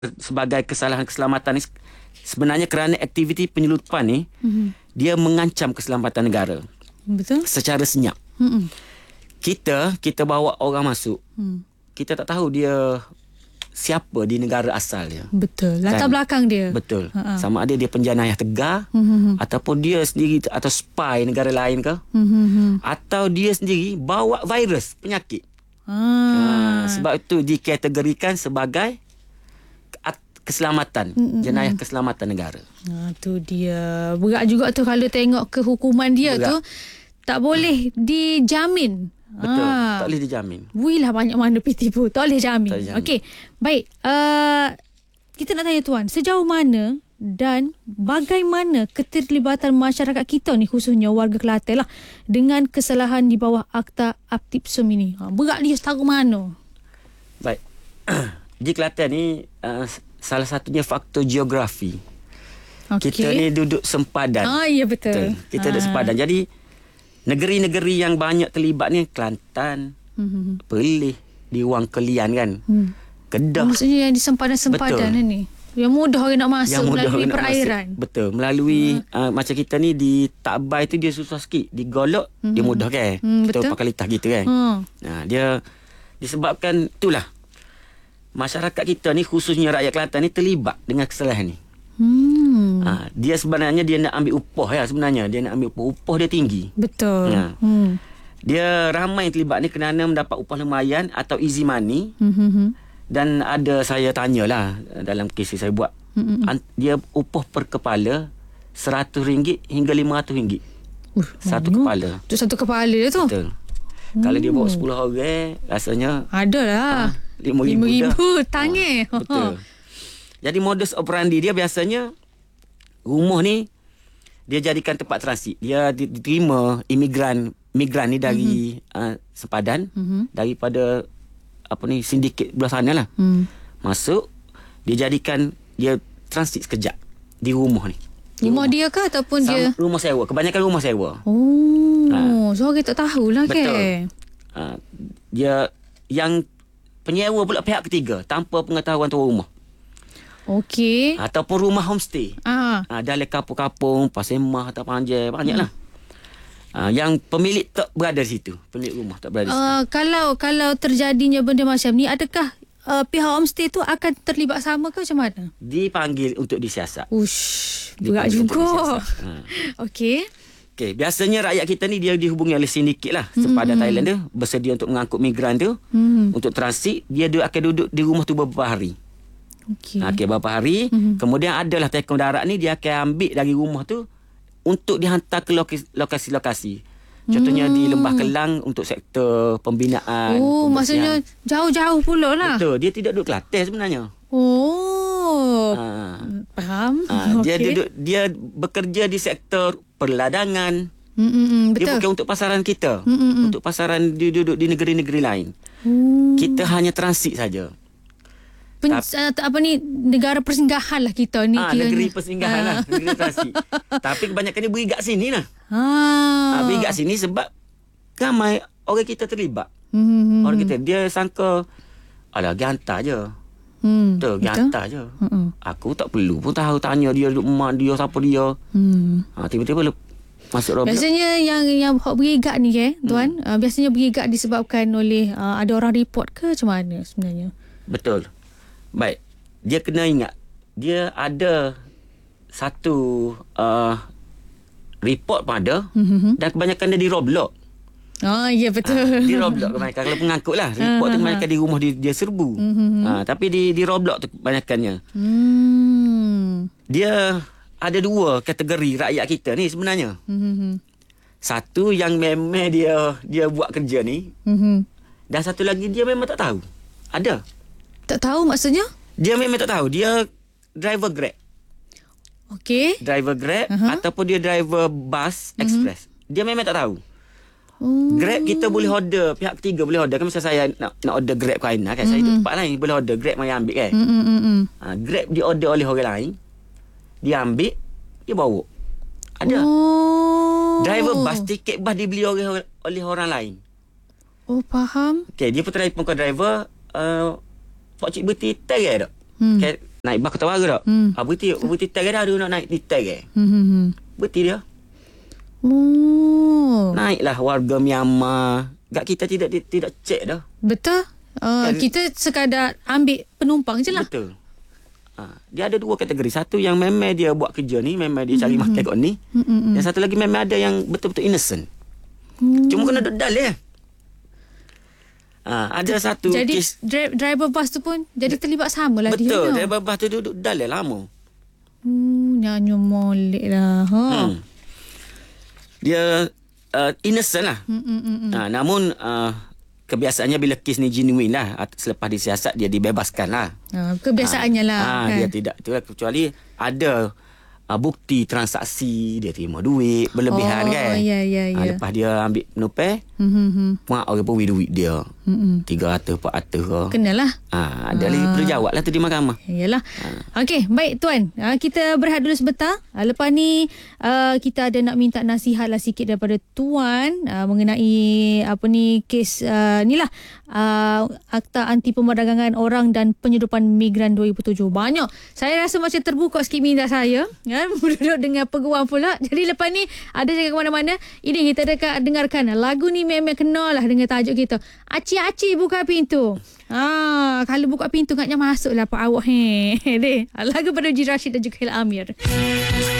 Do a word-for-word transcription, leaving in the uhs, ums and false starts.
sebagai kesalahan keselamatan ni sebenarnya kerana aktiviti penyeludupan ni mm-hmm. dia mengancam keselamatan negara. Betul. Secara senyap. Mm-hmm. Kita kita bawa orang masuk. Mm. Kita tak tahu dia siapa di negara asal dia. Betul. Latar kan? belakang dia. Betul. Ha-ha. Sama ada dia penjenayah tegar mm-hmm. ataupun dia sendiri atau spy negara lain ke? Mm-hmm. Atau dia sendiri bawa virus penyakit. Ah. Ha, sebab itu dikategorikan sebagai keselamatan, Mm-mm. jenayah keselamatan negara. Ha, tu dia. Berat juga tu kalau tengok kehukuman dia. Berat. Tu tak boleh dijamin. Betul, ha. tak boleh dijamin. Wuilah banyak mana pergi tipu. Tak boleh jamin. jamin. Okey, baik. Uh, kita nak tanya Tuan, sejauh mana dan bagaimana keterlibatan masyarakat kita ni, khususnya warga Kelantan lah, dengan kesalahan di bawah Akta Aptipsum ini? Ha, berat dia setara mana? Baik. Di Kelantan ni uh, salah satunya faktor geografi. Okay. Kita ni duduk sempadan. Ah, ya betul. betul. Kita ah. duduk sempadan. Jadi negeri-negeri yang banyak terlibat ni Kelantan, mm-hmm. Perlis, di Wang Kelian kan. Mm. Kedah. Maksudnya yang di sempadan-sempadan ni. Yang mudah orang nak masuk melalui perairan. Masuk. Betul. Melalui mm. uh, macam kita ni di Takbai tu dia susah sikit. Di Golok mm-hmm. dia mudah kan. Mm, kita betul. Pakai litah gitu kan. Mm. Nah, dia disebabkan itulah masyarakat kita ni, khususnya rakyat Kelantan ni terlibat dengan kesalahan ni. Hmm. Ha, dia sebenarnya dia nak ambil upah ya sebenarnya. Dia nak ambil upah. Upah dia tinggi. Betul. Ha. Hmm. Dia ramai yang terlibat ni kerana mendapat upah lumayan atau easy money. Hmm. Dan ada saya tanyalah dalam kes saya buat. Hmm. Dia upah per kepala seratus ringgit hingga lima ratus ringgit. Uh, satu mana? Kepala. Tu satu kepala tu. Betul. Hmm. Kalau dia bawa sepuluh orang, rasanya adalah. Ha, lima ribu dah. Tangih. Ha, betul. Jadi modus operandi dia biasanya rumah ni dia jadikan tempat transit. Dia diterima imigran migran ni dari mm-hmm. uh, sempadan, mm-hmm. daripada apa ni sindiket belah sana lah. Mm. Masuk, dia jadikan dia transit sekejap di rumah ni. Di rumah, rumah dia ke ataupun Sama, dia rumah sewa, kebanyakan rumah sewa. Oh, ha. So orang tak tahulah ke. Betul. Uh, dia yang penyewa pula pihak ketiga tanpa pengetahuan tuan rumah. Okey. Ataupun rumah homestay. Ah. Ha, dalam kampung-kampung, Pasir Mah atau Panjang, banyaklah. Hmm. Ha, yang pemilik tak berada di situ. Pemilik rumah tak berada di situ. Uh, kalau kalau terjadinya benda macam ni, adakah uh, pihak homestay tu akan terlibat sama ke macam mana? Dipanggil untuk disiasat. Ush, berat juga. Ha. Okey. Okay, biasanya rakyat kita ni dia dihubungi oleh sindiket lah. Sempadan mm-hmm. Thailand tu bersedia untuk mengangkut migran tu mm-hmm. untuk transit. Dia akan duduk di rumah tu beberapa hari. Okey. Okay, beberapa hari. Mm-hmm. Kemudian adalah telekom darat ni dia akan ambil dari rumah tu untuk dihantar ke lokasi-lokasi. Contohnya mm. di Lembah Kelang untuk sektor pembinaan. Oh, maksudnya jauh-jauh pula lah. Betul. Dia tidak duduk Kelantan sebenarnya. Oh. Ha. Faham. Ha, okay. Dia duduk dia bekerja di sektor perladangan. Mm-mm, betul. Dia bukan untuk pasaran kita. Mm-mm. Untuk pasaran dia duduk di negeri-negeri lain. Mm. Kita hanya transit saja. Pen, uh, apa ni, negara persinggahan lah kita ni. Ah, negeri persinggahan lah. Negeri transit. Tapi kebanyakan dia beri kat sini lah. Ah. Ah, beri kat sini sebab ramai orang kita terlibat. Mm-hmm. Orang kita, dia sangka, alah, dia hantar je. Hmm, betul, dia hantar je. Mm-mm. Aku tak perlu pun tahu, tanya dia duduk rumah dia, siapa dia. Hmm. Ha, tiba-tiba masuk robot. Biasanya yang yang berigat ni eh, Tuan, hmm. uh, biasanya berigat disebabkan oleh uh, ada orang report ke macam mana sebenarnya? Betul. Baik. Dia kena ingat, dia ada satu uh, report pun ada, mm-hmm. dan kebanyakan dia di Roblox. Oh, ya betul. Ha, di Roblox kebanyakan. Kalau pengangkut lah. Report tu kebanyakan di rumah dia, dia serbu. Mm-hmm. Ha, tapi di, di Roblox tu kebanyakannya. Mm. Dia ada dua kategori rakyat kita ni sebenarnya. Mm-hmm. Satu yang memang dia dia buat kerja ni. Mm-hmm. Dan satu lagi dia memang tak tahu. Ada. Tak tahu maksudnya? Dia memang tak tahu. Dia driver Grab. Okey. Driver Grab uh-huh. ataupun dia driver bus mm-hmm. express. Dia memang tak tahu. Oh. Grab kita boleh order, pihak ketiga boleh order kan. Misal saya nak nak order Grab ke Aina kan, mm-hmm. saya duduk tempat lain boleh order, Grab mai ambil kan. Mm-hmm. Ha, Grab dia order oleh orang lain, dia ambil, dia bawa. Ada. Oh. Driver bus, tiket bus dibeli oleh oleh orang lain. Oh, faham. Okey, dia pun telefon ke driver, uh, Pak Cik berhenti terai tak? Hmm. naik bas Kota Baru tak. Hmm. Ah, berhenti, berhenti tag dah, dia nak naik di tag eh. Hmm, hmm, hmm. Berhenti dia. Oh. Naiklah warga Myanmar. Gak kita tidak tidak cek dah. Betul. Uh, Kan- kita sekadar ambil penumpang je lah. Betul. Ha, dia ada dua kategori. Satu yang memang dia buat kerja ni, memang dia cari makan kat ni. Mm-mm. Yang satu lagi memang ada yang betul-betul innocent. Hmm. Cuma kena duduk dalih. Ha, ada satu Jadi kes. dri- driver bas tu pun jadi terlibat sama lah dia. Betul. no? Driver bas tu duduk dalih lama. Hmm, nyanyi molek lah. Ha. Hmm. Dia uh, innocent lah. Hmm, hmm, hmm, hmm. Ha, namun uh, kebiasaannya bila kes ni genuine lah. Selepas disiasat dia dibebaskan lah. Ha, kebiasaannya lah. Ah, kan? dia tidak tu lah, kecuali ada uh, bukti transaksi dia terima duit berlebihan Oh, kan. ya, ya, Ah, ya. lepas dia ambil penumpang, Hmm, hmm, hmm. mak orang pun duit dia. Hmm, hmm. tiga ratus empat ratus ke. Kenalah. Ah, ada lagi perlu jawab lah tu di mahkamah. Yalah. Okey, baik tuan. Uh, kita berehat dulu sebentar. Uh, lepas ni uh, kita ada nak minta nasihat lah sikit daripada tuan uh, mengenai apa ni kes uh, ni lah uh, Akta Anti Pemerdagangan Orang dan Penyeludupan Migran dua ribu tujuh. Banyak. Saya rasa macam terbuka sikit minda saya. Ya, duduk dengan peguam pula. Jadi lepas ni ada jangan ke mana-mana. Ini kita dekat dengarkan lagu ni memang kenal lah dengan tajuk kita. Aci-aci buka pintu. Ah, kalau buka pintu katnya masuklah Pak Awak. He. Deh. Lagu pada Uji Rashid dan juga Hil Amir.